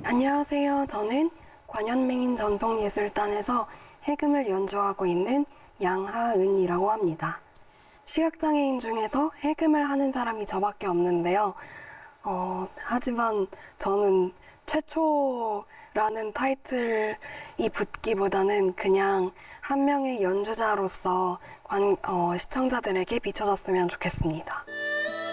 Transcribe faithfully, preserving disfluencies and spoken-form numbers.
안녕하세요. 저는 관현맹인 전통예술단에서 해금을 연주하고 있는 양하은이라고 합니다. 시각장애인 중에서 해금을 하는 사람이 저밖에 없는데요. 어, 하지만 저는 최초라는 타이틀이 붙기보다는 그냥 한 명의 연주자로서 관, 어, 시청자들에게 비춰졌으면 좋겠습니다.